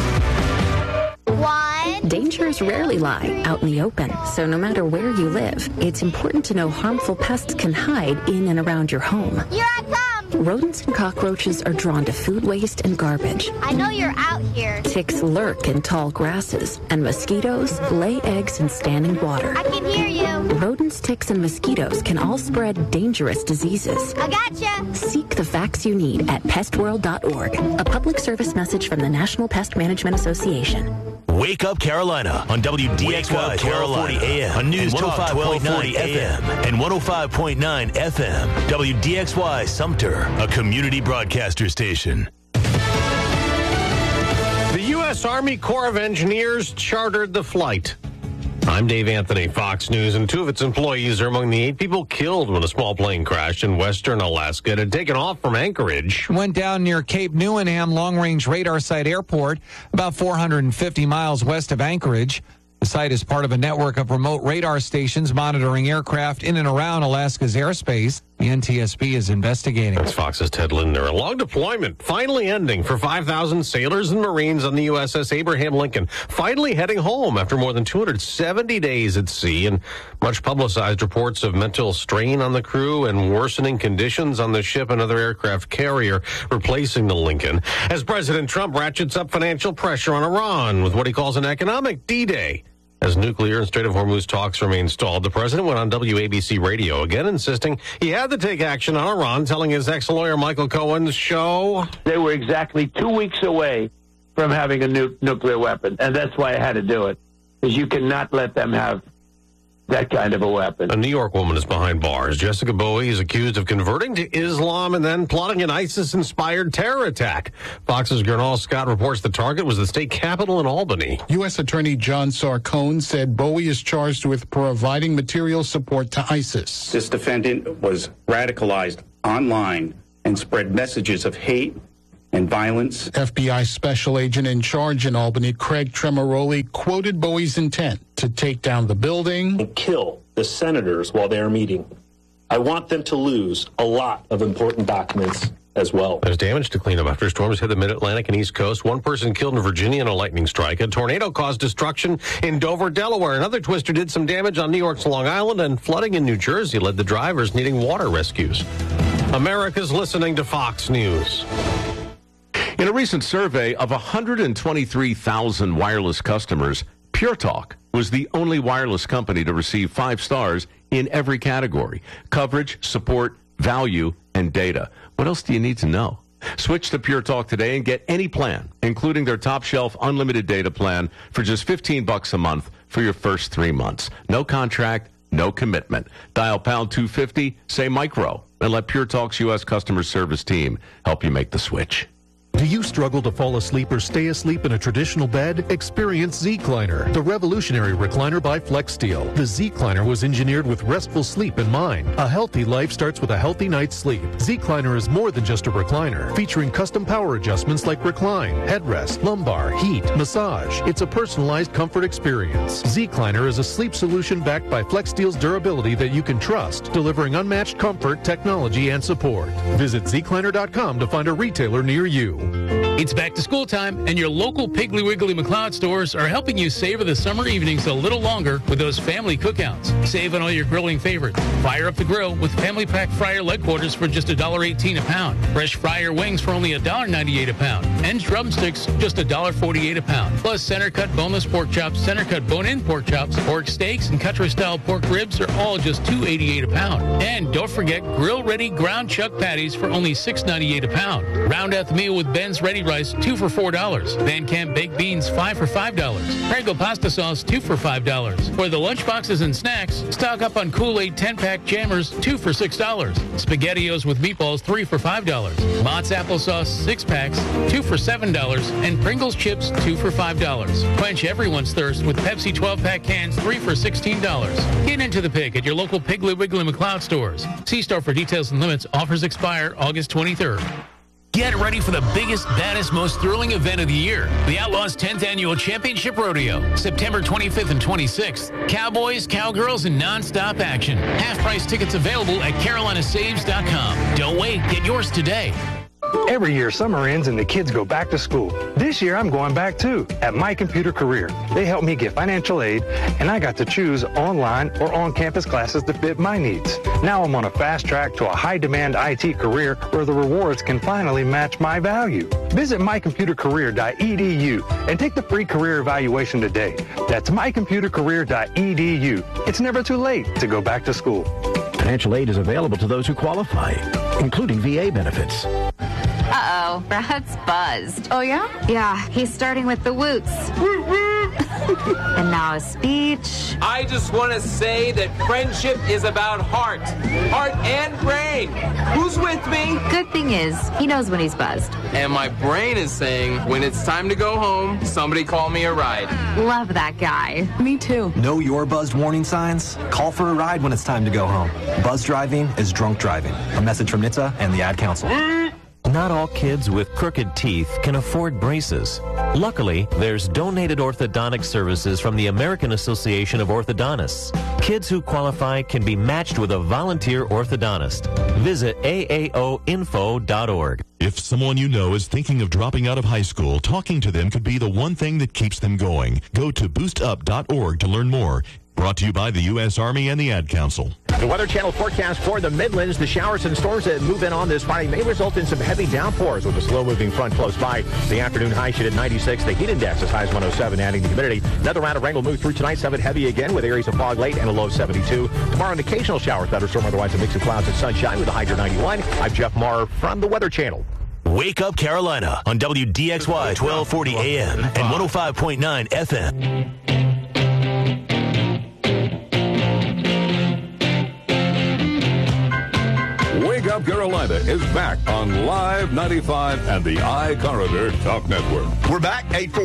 Dangers rarely lie out in the open, so no matter where you live, it's important to know harmful pests can hide in and around your home. Here I come! Rodents and cockroaches are drawn to food waste and garbage. I know you're out here. Ticks lurk in tall grasses, and mosquitoes lay eggs in standing water. I can hear you. Rodents, ticks, and mosquitoes can all spread dangerous diseases. I gotcha. Seek the facts you need at pestworld.org. A public service message from the National Pest Management Association. Wake Up Carolina on WDXY 1240 AM on News Talk 1240 FM and 105.9 FM. WDXY Sumter, a community broadcaster station. The U.S. Army Corps of Engineers chartered the flight. I'm Dave Anthony, Fox News, and 2 of its employees are among the 8 people killed when a small plane crashed in western Alaska. It had taken off from Anchorage. Went down near Cape Newenham Long-Range Radar Site Airport, about 450 miles west of Anchorage. The site is part of a network of remote radar stations monitoring aircraft in and around Alaska's airspace. The NTSB is investigating. That's Fox's Ted Linder. A long deployment finally ending for 5,000 sailors and Marines on the USS Abraham Lincoln, finally heading home after more than 270 days at sea, and much publicized reports of mental strain on the crew and worsening conditions on the ship, another aircraft carrier replacing the Lincoln, as President Trump ratchets up financial pressure on Iran with what he calls an economic D-Day. As nuclear and Strait of Hormuz talks remain stalled, the president went on WABC radio again, insisting he had to take action on Iran, telling his ex-lawyer Michael Cohen's show they were exactly 2 weeks away from having a nuclear weapon, and that's why I had to do it, because you cannot let them have that kind of a weapon. A New York woman is behind bars. Jessica Bowie is accused of converting to Islam and then plotting an ISIS-inspired terror attack. Fox's Gernal Scott reports the target was the state capitol in Albany. U.S. Attorney John Sarcone said Bowie is charged with providing material support to ISIS. This defendant was radicalized online and spread messages of hate and violence. FBI special agent in charge in Albany, Craig Tremoroli, quoted Bowie's intent to take down the building and kill the senators while they are meeting. I want them to lose a lot of important documents as well. There's damage to clean up after storms hit the Mid-Atlantic and East Coast. One person killed in Virginia in a lightning strike. A tornado caused destruction in Dover, Delaware. Another twister did some damage on New York's Long Island, and flooding in New Jersey led the drivers needing water rescues. America's listening to Fox News. In a recent survey of 123,000 wireless customers, Pure Talk was the only wireless company to receive 5 stars in every category: coverage, support, value, and data. What else do you need to know? Switch to Pure Talk today and get any plan, including their top shelf unlimited data plan, for just $15 a month for your first 3 months. No contract, no commitment. Dial pound 250, say micro, and let Pure Talk's U.S. customer service team help you make the switch. Do you struggle to fall asleep or stay asleep in a traditional bed? Experience Z-Cliner, the revolutionary recliner by FlexSteel. The Z-Cliner was engineered with restful sleep in mind. A healthy life starts with a healthy night's sleep. Z-Cliner is more than just a recliner, featuring custom power adjustments like recline, headrest, lumbar, heat, massage. It's a personalized comfort experience. Z-Cliner is a sleep solution backed by FlexSteel's durability that you can trust, delivering unmatched comfort, technology, and support. Visit zcliner.com to find a retailer near you. It's back to school time, and your local Piggly Wiggly McLeod stores are helping you savor the summer evenings a little longer with those family cookouts. Save on all your grilling favorites. Fire up the grill with Family Pack Fryer leg quarters for just $1.18 a pound. Fresh fryer wings for only $1.98 a pound. And drumsticks just $1.48 a pound. Plus center cut boneless pork chops, center cut bone-in pork chops, pork steaks, and country-style pork ribs are all just $2.88 a pound. And don't forget grill-ready ground chuck patties for only $6.98 a pound. Round out the meal with Ben's Ready Rice, 2 for $4. Van Camp Baked Beans, 5 for $5. Prego Pasta Sauce, 2 for $5. For the lunchboxes and snacks, stock up on Kool-Aid 10-pack jammers, 2 for $6. SpaghettiOs with meatballs, 3 for $5. Mott's Applesauce, 6 packs, 2 for $7. And Pringles chips, 2 for $5. Quench everyone's thirst with Pepsi 12-pack cans, 3 for $16. Get into the pick at your local Piggly Wiggly McLeod stores. See store for details and limits. Offers expire August 23rd. Get ready for the biggest, baddest, most thrilling event of the year. The Outlaws 10th Annual Championship Rodeo. September 25th and 26th. Cowboys, cowgirls, and non-stop action. Half-price tickets available at CarolinaSaves.com. Don't wait. Get yours today. Every year, summer ends and the kids go back to school. This year, I'm going back too, at My Computer Career. They helped me get financial aid, and I got to choose online or on-campus classes that fit my needs. Now I'm on a fast track to a high-demand IT career where the rewards can finally match my value. Visit mycomputercareer.edu and take the free career evaluation today. That's mycomputercareer.edu. It's never too late to go back to school. Financial aid is available to those who qualify, including VA benefits. Uh-oh, Brad's buzzed. Oh, yeah? Yeah, he's starting with the woots. And now a speech. I just want to say that friendship is about heart and brain. Who's with me? Good thing is, he knows when he's buzzed. And my brain is saying, when it's time to go home, somebody call me a ride. Love that guy. Me too. Know your buzzed warning signs? Call for a ride when it's time to go home. Buzz driving is drunk driving. A message from NHTSA and the Ad Council. Not all kids with crooked teeth can afford braces. Luckily, there's donated orthodontic services from the American Association of Orthodontists. Kids who qualify can be matched with a volunteer orthodontist. Visit aaoinfo.org. If someone you know is thinking of dropping out of high school, talking to them could be the one thing that keeps them going. Go to boostup.org to learn more. Brought to you by the U.S. Army and the Ad Council. The Weather Channel forecast for the Midlands. The showers and storms that move in on this Friday may result in some heavy downpours with a slow-moving front close by. The afternoon high should at 96. The heat index as high as 107, adding the humidity. Another round of rain will move through tonight. 7 heavy again with areas of fog late and a low of 72. Tomorrow, an occasional shower, thunderstorm, otherwise a mix of clouds and sunshine with a high of 91. I'm Jeff Maher from the Weather Channel. Wake Up Carolina on WDXY 1240 AM and 105.9 FM. South Carolina is back on Live 95 and the iCorridor Talk Network. We're back,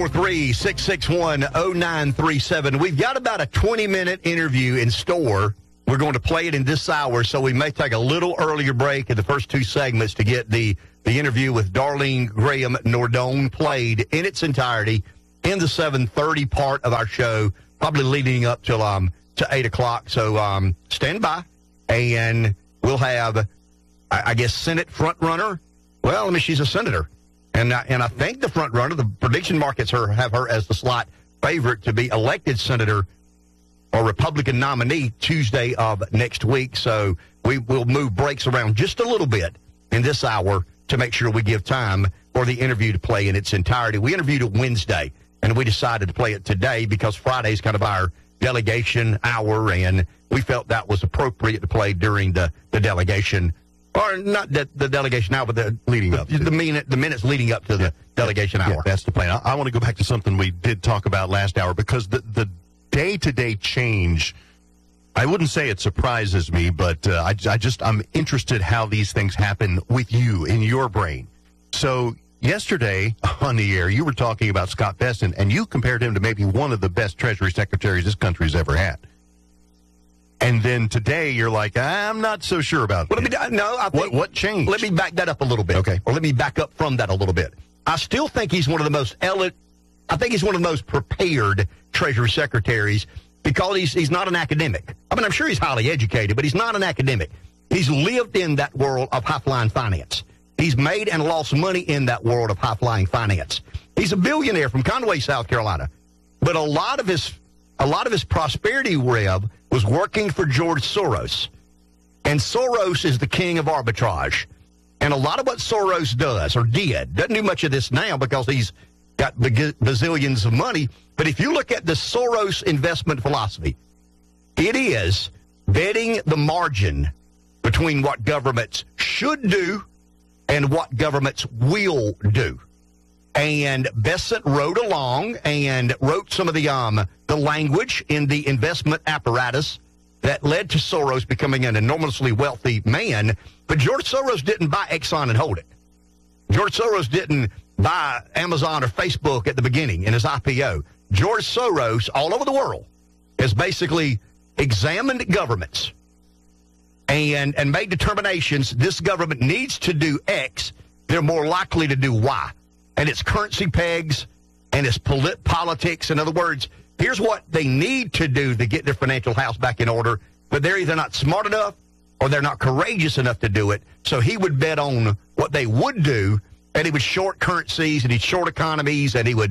843-661-0937. We've got about a 20-minute interview in store. We're going to play it in this hour, so we may take a little earlier break in the first two segments to get the interview with Darlene Graham Nordone played in its entirety in the 7:30 part of our show, probably leading up till to 8 o'clock. So stand by, and we'll have, I guess, Senate front runner. Well, I mean, she's a senator, and I think the front runner, the prediction markets have her as the slight favorite to be elected senator or Republican nominee Tuesday of next week. So we will move breaks around just a little bit in this hour to make sure we give time for the interview to play in its entirety. We interviewed it Wednesday, and we decided to play it today because Friday is kind of our delegation hour, and we felt that was appropriate to play during the delegation, or not the delegation hour, but the leading up, the minutes leading up to the delegation hour. Yeah, that's the plan. I want to go back to something we did talk about last hour, because the day-to-day change, I wouldn't say it surprises me, but I'm interested how these things happen with you in your brain. So yesterday on the air, you were talking about Scott Bessent, and you compared him to maybe one of the best Treasury secretaries this country's ever had. And then today, you're like, I'm not so sure about that. What changed? Let me back that up a little bit. Okay. Or let me back up from that a little bit. I still think he's one of the most prepared Treasury secretaries, because he's not an academic. I mean, I'm sure he's highly educated, but he's not an academic. He's lived in that world of high-flying finance. He's made and lost money in that world of high-flying finance. He's a billionaire from Conway, South Carolina. But a lot of his prosperity rev was working for George Soros. And Soros is the king of arbitrage. And a lot of what Soros does, or doesn't do much of this now because he's got bazillions of money. But if you look at the Soros investment philosophy, it is betting the margin between what governments should do and what governments will do. And Bessent rode along and wrote some of the language in the investment apparatus that led to Soros becoming an enormously wealthy man. But George Soros didn't buy Exxon and hold it. George Soros didn't buy Amazon or Facebook at the beginning in his IPO. George Soros, all over the world, has basically examined governments and made determinations. This government needs to do X. They're more likely to do Y. And it's currency pegs and it's politics. In other words, here's what they need to do to get their financial house back in order, but they're either not smart enough or they're not courageous enough to do it. So he would bet on what they would do, and he would short currencies and he'd short economies, and he would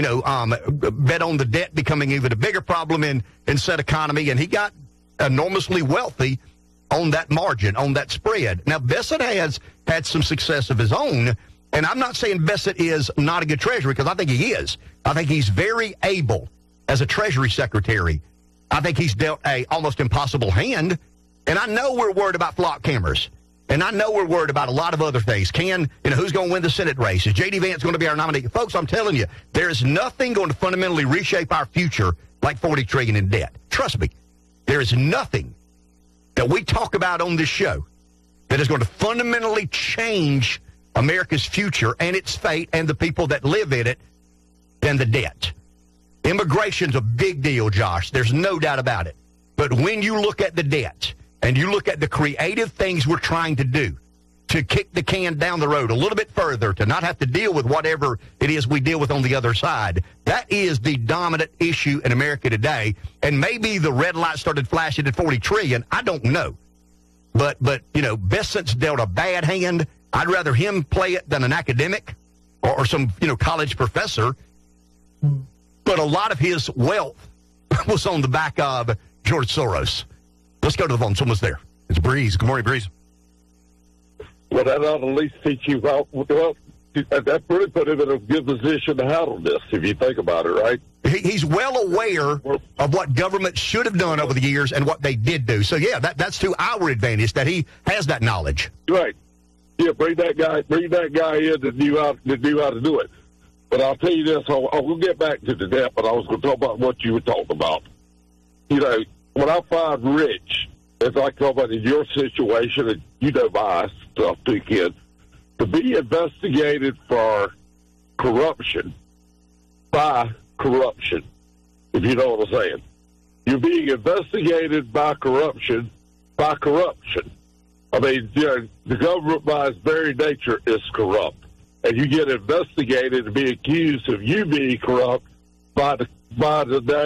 bet on the debt becoming even a bigger problem in said economy, and he got enormously wealthy on that margin, on that spread. Now, Bessent has had some success of his own, and I'm not saying Bessent is not a good treasury, because I think he is. I think he's very able as a Treasury Secretary. I think he's dealt a almost impossible hand, and I know we're worried about flock cameras. And I know we're worried about a lot of other things. Who's going to win the Senate race? Is J.D. Vance going to be our nominee? Folks, I'm telling you, there is nothing going to fundamentally reshape our future like $40 trillion in debt. Trust me, there is nothing that we talk about on this show that is going to fundamentally change America's future and its fate and the people that live in it than the debt. Immigration's a big deal, Josh. There's no doubt about it. But when you look at the debt, and you look at the creative things we're trying to do to kick the can down the road a little bit further, to not have to deal with whatever it is we deal with on the other side, that is the dominant issue in America today. And maybe the red light started flashing at $40 trillion. I don't know. But Bessent's dealt a bad hand. I'd rather him play it than an academic or some, college professor. But a lot of his wealth was on the back of George Soros. Let's go to the phone. Someone's there. It's Breeze. Good morning, Breeze. Well, that ought to at least teach you about, that really put him in a good position to handle this, if you think about it, right? He's well aware of what government should have done over the years and what they did do. So, yeah, that's to our advantage that he has that knowledge. Right. Yeah, bring that guy in that knew how to do it. But I'll tell you this, we'll get back to the debt, but I was going to talk about what you were talking about. When I find rich, as I come about in your situation, and bias, stuff to kids. To be investigated for corruption by corruption, if you know what I'm saying. You're being investigated by corruption by corruption. I mean, the government by its very nature is corrupt. And you get investigated and be accused of you being corrupt by the